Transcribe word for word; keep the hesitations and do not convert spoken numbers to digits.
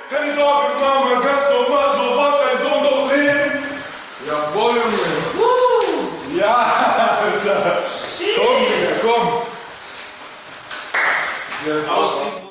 Keine Sorge, Mama, ganz normal, so macht dein Sohn doch leben. Jawohl, Junge. Uh. Ja, Alter. Komm, Digga, komm. Yes.